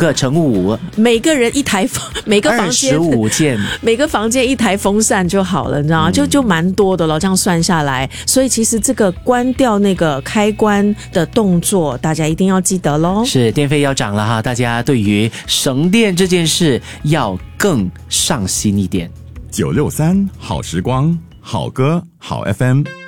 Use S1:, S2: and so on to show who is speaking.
S1: 个乘5，
S2: 每个人一台每个房间
S1: 25件，
S2: 每个房间一台风扇就好了，你知道吗？就蛮多的了，这样算下来。所以其实这个关掉那个开关的动作，大家一定要记得咯。
S1: 是，电费要涨了哈，大家对于省电这件事要更上心一点。
S3: 963好时光，好歌好 FM。